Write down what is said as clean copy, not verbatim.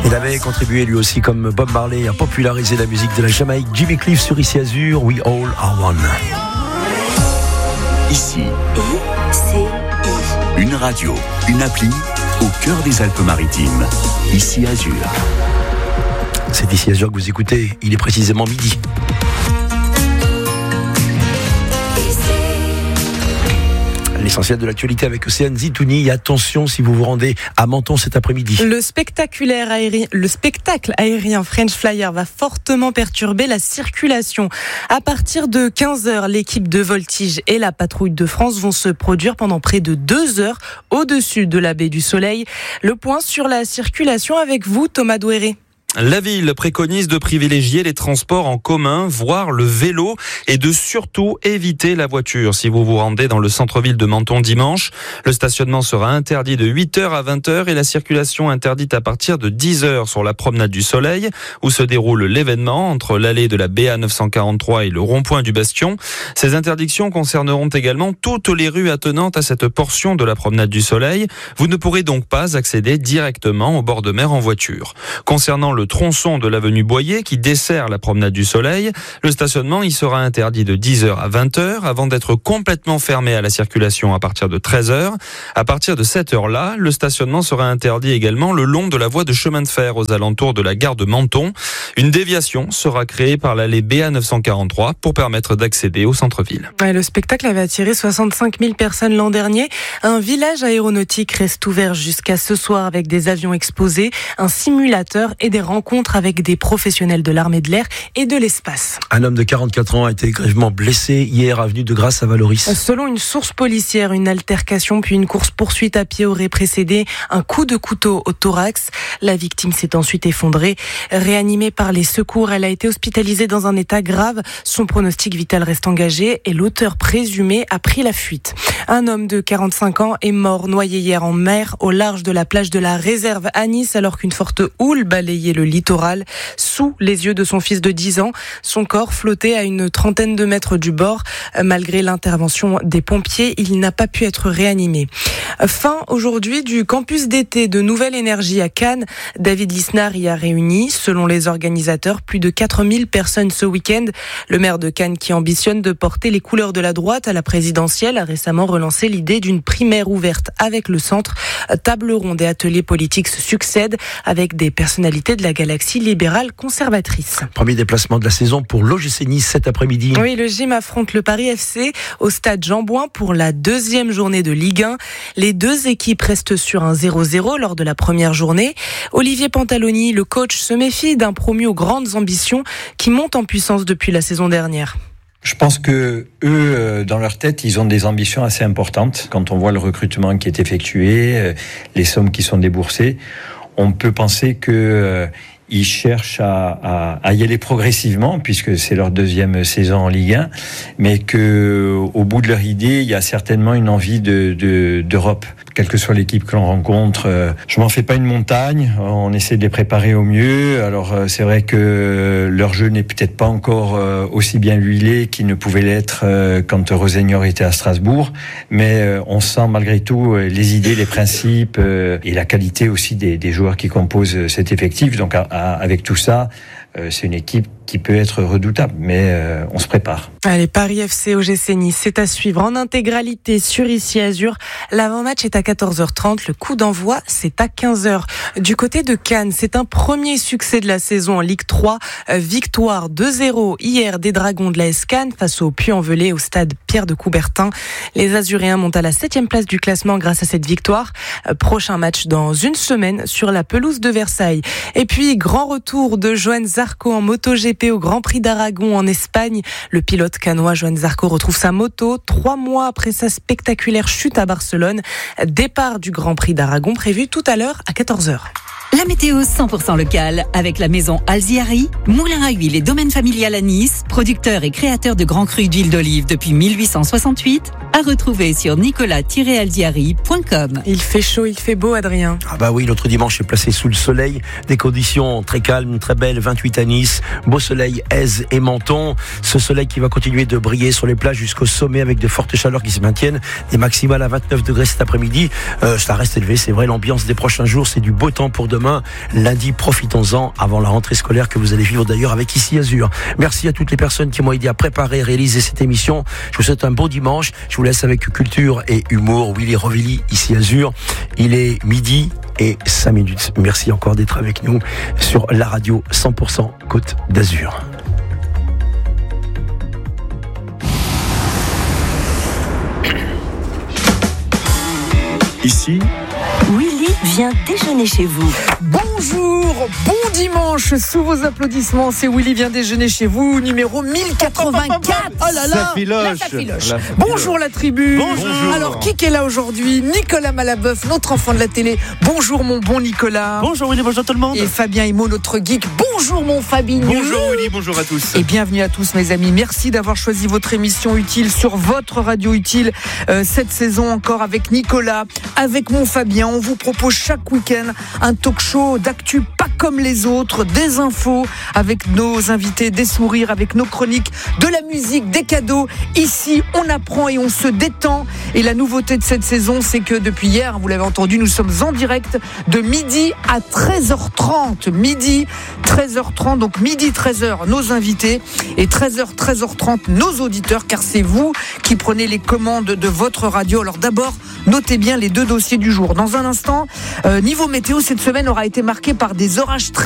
Il avait contribué lui aussi comme Bob Marley à populariser la musique de la Jamaïque. Jimmy Cliff sur Ici Azur, We All Are One. Ici, une radio, une appli au cœur des Alpes-Maritimes. Ici Azur. C'est Ici Azur que vous écoutez, il est précisément midi. L'essentiel de l'actualité avec Océane Zitouni. Attention si vous vous rendez à Menton cet après-midi. Le spectacle aérien French Flyer va fortement perturber la circulation. À partir de 15h, l'équipe de Voltige et la patrouille de France vont se produire pendant près de 2 heures au-dessus de la baie du Soleil. Le point sur la circulation avec vous, Thomas Douéré. La ville préconise de privilégier les transports en commun, voire le vélo, et de surtout éviter la voiture. Si vous vous rendez dans le centre-ville de Menton dimanche, le stationnement sera interdit de 8h à 20h et la circulation interdite à partir de 10h sur la promenade du Soleil, où se déroule l'événement entre l'allée de la BA 943 et le rond-point du Bastion. Ces interdictions concerneront également toutes les rues attenantes à cette portion de la promenade du Soleil. Vous ne pourrez donc pas accéder directement au bord de mer en voiture. Concernant le tronçon de l'avenue Boyer qui dessert la promenade du Soleil, le stationnement y sera interdit de 10h à 20h avant d'être complètement fermé à la circulation à partir de 13h. À partir de cette heure-là, le stationnement sera interdit également le long de la voie de chemin de fer aux alentours de la gare de Menton. Une déviation sera créée par l'allée BA 943 pour permettre d'accéder au centre-ville. Le spectacle avait attiré 65 000 personnes l'an dernier. Un village aéronautique reste ouvert jusqu'à ce soir avec des avions exposés, un simulateur et des rencontres avec des professionnels de l'armée de l'air et de l'espace. Un homme de 44 ans a été grièvement blessé hier avenue de Grasse à Valoris. Selon une source policière, une altercation puis une course-poursuite à pied aurait précédé un coup de couteau au thorax. La victime s'est ensuite effondrée. Réanimée par les secours, elle a été hospitalisée dans un état grave. Son pronostic vital reste engagé et l'auteur présumé a pris la fuite. Un homme de 45 ans est mort noyé hier en mer au large de la plage de la Réserve à Nice alors qu'une forte houle balayait le littoral. Sous les yeux de son fils de 10 ans, son corps flottait à une trentaine de mètres du bord. Malgré l'intervention des pompiers, il n'a pas pu être réanimé. Fin aujourd'hui du campus d'été de Nouvelle Énergie à Cannes. David Lisnard y a réuni, selon les organisateurs, plus de 4000 personnes ce week-end. Le maire de Cannes, qui ambitionne de porter les couleurs de la droite à la présidentielle, a récemment relancé l'idée d'une primaire ouverte avec le centre. Table ronde et ateliers politiques se succèdent avec des personnalités de la galaxie libérale conservatrice. Premier déplacement de la saison pour l'OGC Nice cet après-midi. Oui, le gym affronte le Paris FC au stade Jean-Bouin pour la 2e journée de Ligue 1. Les deux équipes restent sur un 0-0 lors de la première journée. Olivier Pantaloni, le coach, se méfie d'un promu aux grandes ambitions qui monte en puissance depuis la saison dernière. Je pense que eux, dans leur tête, ils ont des ambitions assez importantes. Quand on voit le recrutement qui est effectué, les sommes qui sont déboursées, on peut penser que ils cherchent à y aller progressivement, puisque c'est leur 2e saison en Ligue 1, mais que au bout de leur idée, il y a certainement une envie d'Europe. Quelle que soit l'équipe que l'on rencontre, je m'en fais pas une montagne, on essaie de les préparer au mieux. Alors c'est vrai que leur jeu n'est peut-être pas encore aussi bien huilé qu'il ne pouvait l'être quand Rossignol était à Strasbourg, mais on sent malgré tout les idées, les principes et la qualité aussi des joueurs qui composent cet effectif. Donc avec tout ça, c'est une équipe qui peut être redoutable, mais on se prépare. Allez, Paris FC OGC Nice, c'est à suivre en intégralité sur Ici Azur. L'avant-match est à 14h30, le coup d'envoi c'est à 15h. Du côté de Cannes, c'est un premier succès de la saison en Ligue 3. Victoire 2-0 hier des Dragons de l'AS Cannes face au Puy-en-Velay au stade Pierre de Coubertin. Les Azuréens montent à la 7e place du classement grâce à cette victoire. Prochain match dans une semaine sur la pelouse de Versailles. Et puis, grand retour de Johan Zarco en MotoGP au Grand Prix d'Aragon en Espagne. Le pilote cannois Johan Zarco retrouve sa moto 3 mois après sa spectaculaire chute à Barcelone. Départ du Grand Prix d'Aragon prévu tout à l'heure à 14h. La météo 100% locale avec la maison Alziari, moulin à huile et domaine familial à Nice, producteur et créateur de grands crus d'huile d'olive depuis 1868, à retrouver sur nicolas-alziari.com. Il fait chaud, il fait beau, Adrien. Ah bah oui, l'autre dimanche est placé sous le soleil, des conditions très calmes, très belles, 28 à Nice, beau soleil, Aise et Menton. Ce soleil qui va continuer de briller sur les plages jusqu'au sommet avec de fortes chaleurs qui se maintiennent, des maximales à 29 degrés cet après-midi. Ça reste élevé, c'est vrai, l'ambiance des prochains jours, c'est du beau temps pour demain. demain, lundi. Profitons-en avant la rentrée scolaire que vous allez vivre d'ailleurs avec Ici Azur. Merci à toutes les personnes qui m'ont aidé à préparer et réaliser cette émission. Je vous souhaite un bon dimanche. Je vous laisse avec culture et humour. Willy Rovelli, Ici Azur. Il est midi et 5 minutes. Merci encore d'être avec nous sur la radio 100% Côte d'Azur. Ici, Willy vient déjeuner chez vous. Bonjour, bon dimanche, sous vos applaudissements, c'est Willy vient déjeuner chez vous, numéro 1084. Oh là là, ça filoche. Bonjour la tribu. Bonjour. Alors qui est là aujourd'hui? Nicolas Malabeuf, notre enfant de la télé. Bonjour mon bon Nicolas. Bonjour Willy, bonjour tout le monde. Et Fabien Himo, notre geek. Bonjour mon Fabien. Bonjour Willy, bonjour à tous. Et bienvenue à tous mes amis. Merci d'avoir choisi votre émission utile sur votre radio utile cette saison encore avec Nicolas, avec mon Fabien. On vous propose chaque week-end un talk show d'actu pas comme les autres, des infos avec nos invités, des sourires avec nos chroniques, de la musique, des cadeaux. Ici, on apprend et on se détend. Et la nouveauté de cette saison, c'est que depuis hier, vous l'avez entendu, nous sommes en direct de midi à 13h30. Midi, 13h30, donc midi, 13h, nos invités. Et 13h, 13h30, nos auditeurs, car c'est vous qui prenez les commandes de votre radio. Alors d'abord, notez bien les deux dossiers du jour. Dans un instant, niveau météo, cette semaine aura été marquée par des orages très